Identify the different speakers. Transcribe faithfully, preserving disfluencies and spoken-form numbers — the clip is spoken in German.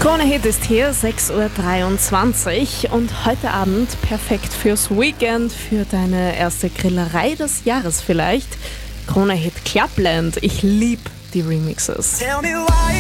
Speaker 1: Krone-Hit ist hier, sechs Uhr dreiundzwanzig und heute Abend perfekt fürs Weekend, für deine erste Grillerei des Jahres vielleicht. Krone-Hit Clubland, ich lieb die Remixes.